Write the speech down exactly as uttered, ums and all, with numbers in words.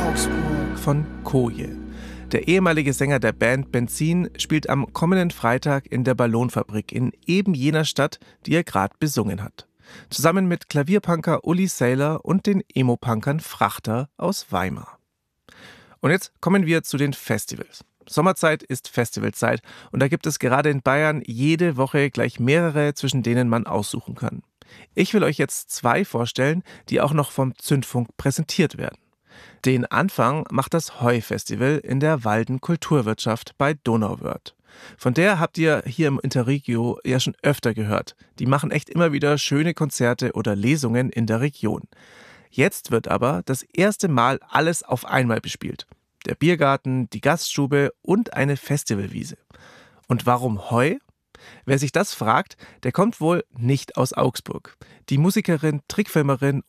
Augsburg von Koje. Der ehemalige Sänger der Band Benzin spielt am kommenden Freitag in der Ballonfabrik in eben jener Stadt, die er gerade besungen hat. Zusammen mit Klavierpunker Uli Saylor und den Emo-Punkern Frachter aus Weimar. Und jetzt kommen wir zu den Festivals. Sommerzeit ist Festivalzeit und da gibt es gerade in Bayern jede Woche gleich mehrere, zwischen denen man aussuchen kann. Ich will euch jetzt zwei vorstellen, die auch noch vom Zündfunk präsentiert werden. Den Anfang macht das Heu-Festival in der Walden Kulturwirtschaft bei Donauwörth. Von der habt ihr hier im Interregio ja schon öfter gehört. Die machen echt immer wieder schöne Konzerte oder Lesungen in der Region. Jetzt wird aber das erste Mal alles auf einmal bespielt. Der Biergarten, die Gaststube und eine Festivalwiese. Und warum Heu? Wer sich das fragt, der kommt wohl nicht aus Augsburg. Die Musikerin, Trickfilmerin